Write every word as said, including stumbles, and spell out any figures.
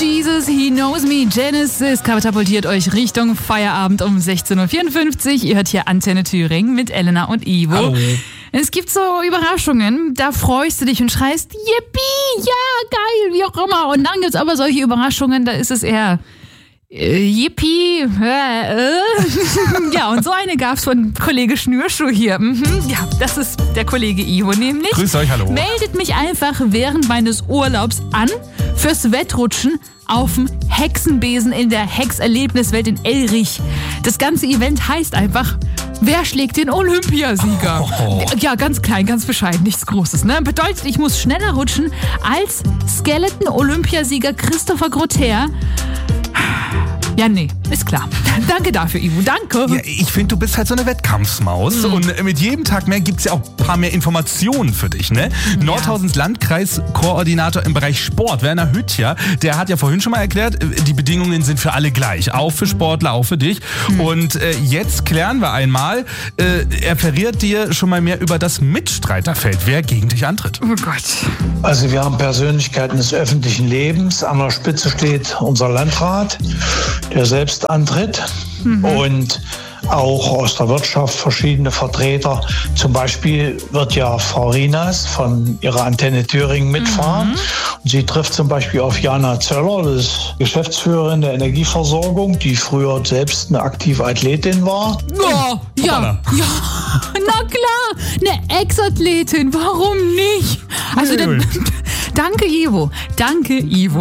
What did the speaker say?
Jesus, He Knows Me. Genesis katapultiert euch Richtung Feierabend um sechzehn Uhr vierundfünfzig. Ihr hört hier Antenne Thüringen mit Elena und Ivo. Hallo. Es gibt so Überraschungen, da freust du dich und schreist, yippie, ja, geil, wie auch immer. Und dann gibt's aber solche Überraschungen, da ist es eher äh, yippie. Äh, äh. Ja, und so eine gab's von Kollege Schnürschuh hier. Mhm. Ja, das ist der Kollege Ivo nämlich. Grüß euch, hallo. Meldet mich einfach während meines Urlaubs an fürs Wettrutschen auf dem Hexenbesen in der Hexerlebniswelt in Elrich. Das ganze Event heißt einfach, wer schlägt den Olympiasieger? Oh. Ja, ganz klein, ganz bescheiden, nichts Großes. Ne? Bedeutet, ich muss schneller rutschen als Skeleton-Olympiasieger Christopher Grotter. Ja, nee, ist klar. Danke dafür, Ivo, danke. Ja, ich finde, du bist halt so eine Wettkampfsmaus. Mhm. Und mit jedem Tag mehr gibt's ja auch ein paar mehr Informationen für dich, ne? Ja. Nordhausens Landkreiskoordinator im Bereich Sport, Werner Hüttcher, der hat ja vorhin schon mal erklärt, die Bedingungen sind für alle gleich. Auch für Sportler, auch für dich. Mhm. Und äh, jetzt klären wir einmal, äh, er verrät dir schon mal mehr über das Mitstreiterfeld, wer gegen dich antritt. Oh Gott. Also wir haben Persönlichkeiten des öffentlichen Lebens. An der Spitze steht unser Landrat, der selbst antritt. Mhm. Und auch aus der Wirtschaft verschiedene Vertreter. Zum Beispiel wird ja Frau Rinas von ihrer Antenne Thüringen mitfahren. Mhm. Und sie trifft zum Beispiel auf Jana Zöller, das ist Geschäftsführerin der Energieversorgung, die früher selbst eine aktive Athletin war. Oh, ja, ja, na klar, eine Ex-Athletin, warum nicht? Also dann, danke Ivo, danke Ivo.